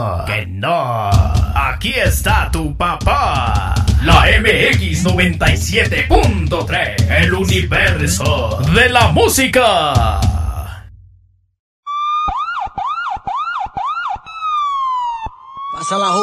Que no. Aquí está tu papá. La MX 97.3. El universo de la música. Pasa la